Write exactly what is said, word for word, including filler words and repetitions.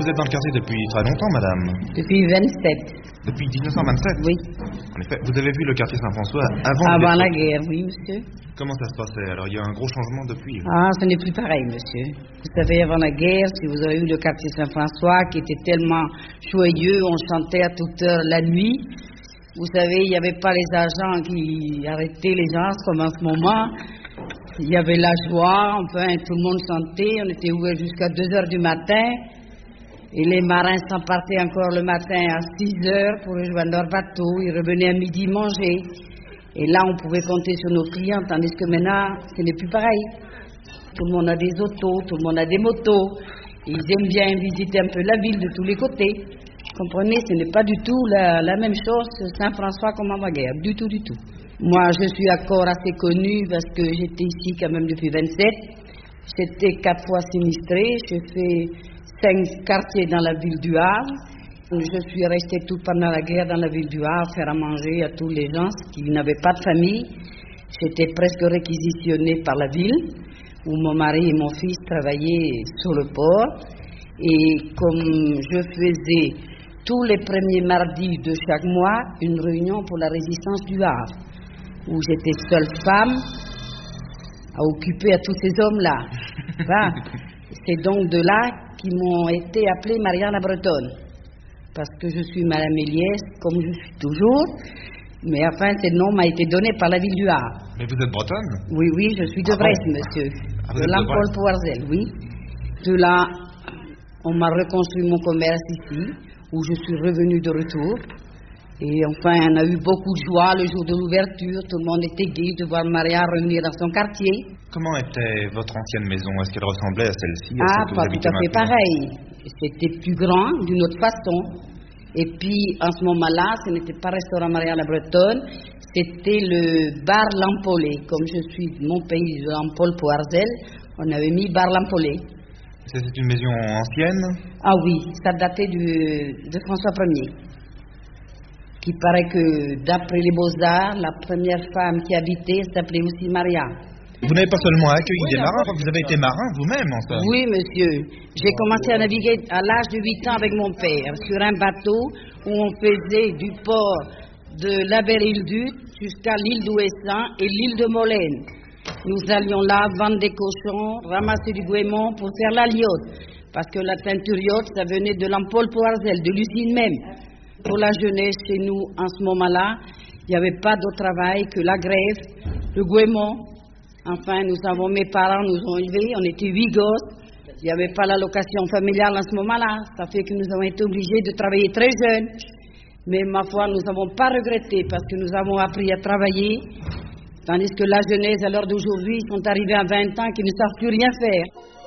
Vous êtes dans le quartier depuis très longtemps, madame? Depuis vingt-sept. Depuis mille neuf cent vingt-sept? Oui. En effet, vous avez vu le quartier Saint-François avant Avant le la guerre, oui, monsieur. Comment ça se passait? Alors, il y a un gros changement depuis. Ah, ce n'est plus pareil, monsieur. Vous savez, avant la guerre, si vous avez eu le quartier Saint-François, qui était tellement joyeux, on chantait à toute heure la nuit. Vous savez, il n'y avait pas les agents qui arrêtaient les gens comme en ce moment. Il y avait la joie, enfin, tout le monde chantait. On était ouvert jusqu'à deux heures du matin. Et les marins s'en partaient encore le matin à six heures pour rejoindre leur bateau. Ils revenaient à midi manger. Et là, on pouvait compter sur nos clients, tandis que maintenant, ce n'est plus pareil. Tout le monde a des autos, tout le monde a des motos. Ils aiment bien visiter un peu la ville de tous les côtés. Comprenez, ce n'est pas du tout la, la même chose Saint-François comme avant-guerre, du tout, du tout. Moi, je suis encore assez connue parce que j'étais ici quand même depuis vingt-sept. J'étais quatre fois sinistrée. J'ai fait cinq quartiers dans la ville du Havre. Je suis restée toute pendant la guerre dans la ville du Havre, faire à manger à tous les gens qui n'avaient pas de famille. J'étais presque réquisitionnée par la ville, où mon mari et mon fils travaillaient sur le port. Et comme je faisais tous les premiers mardis de chaque mois une réunion pour la résistance du Havre, où j'étais seule femme à occuper à tous ces hommes-là. Enfin, c'est donc de là qu'ils m'ont été appelée Marianne la Bretonne. Parce que je suis Madame Eliès, comme je suis toujours, mais enfin, ce nom m'a été donné par la ville du Havre. Mais vous êtes bretonne? Oui, oui, je suis de Ah Brest, bon? monsieur. Ah, vous de êtes de Lampol Brest. Poirzel, oui. De là, on m'a reconstruit mon commerce ici, où je suis revenue de retour. Et enfin, on a eu beaucoup de joie le jour de l'ouverture. Tout le monde était gai de voir Maria revenir dans son quartier. Comment était votre ancienne maison? Est-ce qu'elle ressemblait à celle-ci? à Ah, celle que vous pas tout habitez à fait maintenant? pareil. C'était plus grand, d'une autre façon. Et puis, en ce moment-là, ce n'était pas restaurant Maria la Bretonne, c'était le bar Lampolé. Comme je suis de mon pays, de Lampol Poirzel, on avait mis bar Lampolé. C'est c'est une maison ancienne? Ah oui, ça datait du, de François Ier. Qui paraît que, d'après les Beaux-Arts, la première femme qui habitait s'appelait aussi Maria. Vous n'avez pas seulement accueilli des marins, vous avez été marin vous-même, en somme. Oui, monsieur. J'ai commencé à naviguer à l'âge de huit ans avec mon père, sur un bateau où on faisait du port de la Belle-Île-Dut jusqu'à l'île d'Ouessant et l'île de Molène. Nous allions là vendre des cochons, ramasser du goémon pour faire la liotte. Parce que la teinture yacht, ça venait de Lampol Poirzel, de l'usine même. Pour la jeunesse, chez nous, en ce moment-là, il n'y avait pas d'autre travail que la grève, le goémon. Enfin, nous avons, mes parents nous ont élevés, on était huit gosses. Il n'y avait pas l'allocation familiale en ce moment-là. Ça fait que nous avons été obligés de travailler très jeunes. Mais ma foi, nous n'avons pas regretté parce que nous avons appris à travailler. Tandis que la jeunesse, à l'heure d'aujourd'hui, ils sont arrivés à vingt ans qui ne savent plus rien faire.